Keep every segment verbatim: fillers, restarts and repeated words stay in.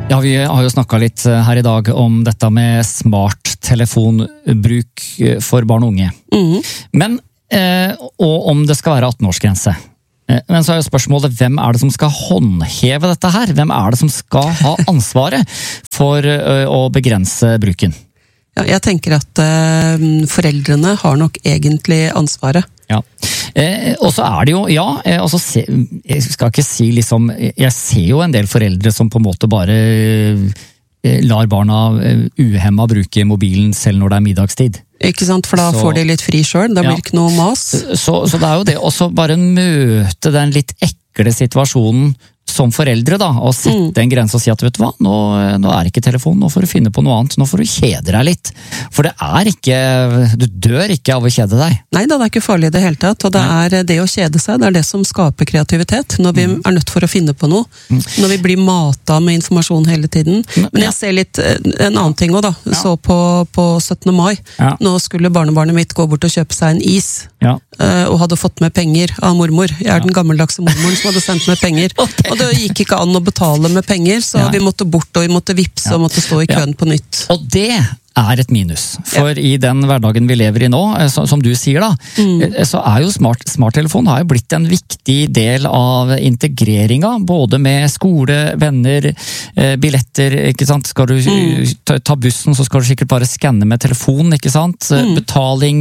Ja, vi har jo snakket litt her i dag om dette med smarttelefonbruk for barn og unge. Mm. Men, eh, og om det skal være atten-årsgrense. Eh, men så er jo spørsmålet, hvem er det som skal håndheve dette her? Hvem er det som skal ha ansvaret for eh, å begrense bruken? Ja, jeg tenker at eh, foreldrene har nok egentlig ansvaret. Ja, eh, og så er det jo, ja, eh, altså, se, jeg skal ikke si liksom, jeg ser jo en del foreldre som på en måte bare eh, lar barna eh, uhemma bruke mobilen selv når det er middagstid. Ikke sant, for da så, får de litt fri selv, da blir det ja. Ikke noe mas. Så, så det er jo det, og så bare møte den litt ekle situasjonen som foreldre da, og sette mm. en grense og si at vet du hva, nå, nå er ikke telefon, nå får du finne på noe annet, nå får du kjede deg litt. For det er ikke, du dør ikke av å kjede deg. Nei da, det er ikke farlig i det hele tatt, og det Nei. er det å kjede seg, det er det som skaper kreativitet, når vi mm. er nødt for å finne på noe, mm. når vi blir matet med informasjon hele tiden. Men jeg ser litt, en annen ting også da, ja. Så på, på syttende mai, ja. Nå skulle barnebarnet mitt gå bort og kjøpe seg en is, ja. Og hadde fått med penger av mormor. Jeg er ja. Den gammeldagse mormoren som hadde sendt med penger, og det gikk ikke an å betale med penger, så ja. Vi måtte bort og vi måtte vipse ja. Og måtte stå i køen ja. På nytt. Og det er et minus, for ja. I den hverdagen vi lever i nå, som du sier da, mm. så er jo smart, smarttelefon har jo blitt en viktig del av integreringa, både med skole, venner, billetter, ikke sant? Skal du mm. ta, ta bussen, så skal du sikkert bare skanne med telefon, ikke sant? Mm. Betaling,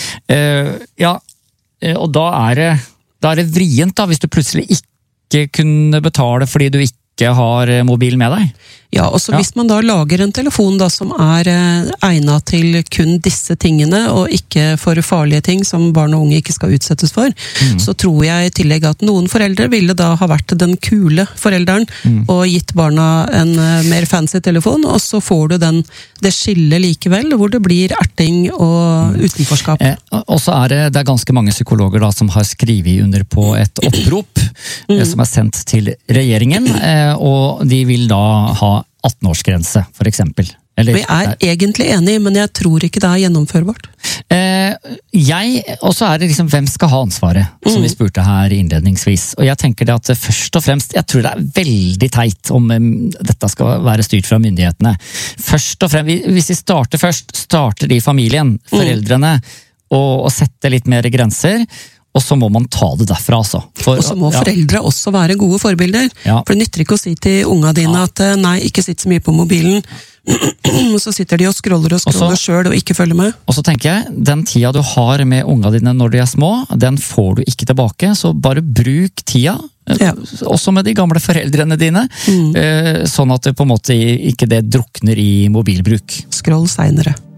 ja, og da er det, da er det vrient da, hvis du plutselig ikke kunne betale fordi du ikke har mobil med deg. Ja, og så ja. Hvis man da lager en telefon da, som er eh, egnet til kun disse tingene, og ikke for farlige ting som barn og unge ikke skal utsettes for, mm. så tror jeg i tillegg at noen foreldre ville da ha vært den kule forelderen, mm. og gitt barna en uh, mer fancy telefon, og så får du den, det skillet likevel, hvor det blir erting og mm. utenforskap. Eh, og så er det, det er ganske mange psykologer da, som har skrevet under på et opprop, mm. eh, som er sendt til regjeringen, eh, og de vil da ha atten-årsgrense, for eksempel. Eller, jeg er egentlig enig, men jeg tror ikke det er gjennomførbart. Eh, jeg, og så er det liksom, hvem skal ha ansvaret, som mm. vi spurte her innledningsvis. Og jeg tenker det at først og fremst, jeg tror det er veldig teit om um, dette skal være styrt fra myndighetene. Først og fremst, hvis vi starter først, starter de familien, foreldrene, mm. og, og setter litt mer grenser, og så må man ta det derfra, altså. For, og så må ja. Foreldre også være gode forbilder. Ja. For det nytter ikke å si til unga dine ja. At nei, ikke sitt så mye på mobilen. Så sitter de og scroller og scroller selv og ikke følger med. Og så tenker jeg, den tida du har med unga dine når de er små, den får du ikke tilbake, så bare bruk tida. Ja. Også med de gamle foreldrene dine, mm. sånn at det på en måte ikke det drukner i mobilbruk. Scroll senere.